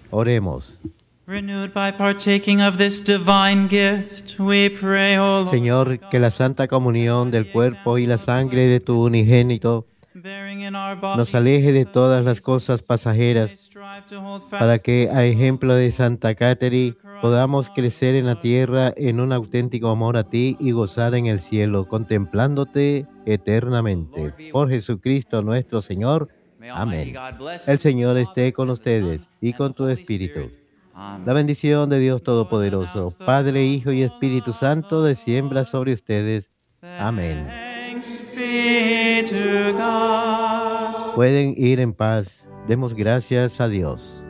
Oremos. Renewed by partaking of this divine gift, we pray, O Lord, Señor, que la santa comunión del cuerpo y la sangre de tu unigénito bearing in our nos body aleje de gifts of todas las Jesus, cosas we pasajeras, strive to hold para fast que, a ejemplo de Santa Catherine, Christ podamos our crecer en la Lord. tierra en un auténtico amor a ti y gozar en el cielo, contemplándote eternamente. Por Jesucristo nuestro Señor. May Almighty Amén. God bless El you, the Señor esté Father, con and the Son, ustedes y and the con tu Holy espíritu. Spirit. La Amen. bendición de Dios Go and announce Todopoderoso, the Padre, Hijo y gospel Espíritu of Santo, the descienda Lord. sobre ustedes. Amén. Thanks be to God. Pueden ir en paz. Demos gracias a Dios.